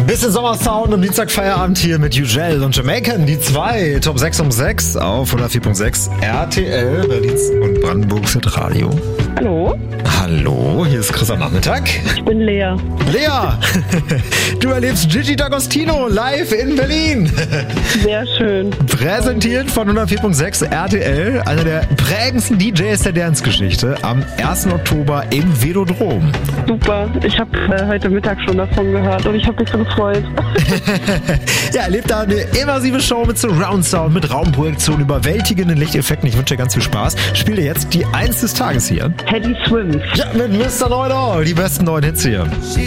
Bisschen Sommersound am Dienstag Feierabend hier mit Ugel und Jamaican, die 2, Top 6 um 6 auf 104.6 RTL, Berlins und Brandenburgs Radio. Hallo? Hallo, hier ist Chris am Nachmittag. Ich bin Lea. Lea, du erlebst Gigi D'Agostino live in Berlin. Sehr schön. Präsentiert von 104.6 RTL, einer der prägendsten DJs der Dance-Geschichte, am 1. Oktober im Velodrom. Super. Ich habe heute Mittag schon davon gehört und ich habe mich so gefreut. Ja, erlebt da eine immersive Show mit Surround Sound, mit Raumprojektion, überwältigenden Lichteffekten. Ich wünsche dir ganz viel Spaß. Spiel dir jetzt die 1 des Tages hier. Teddy Swims. Ja, mit Mr. Know-It-All, die besten neuen Hits hier.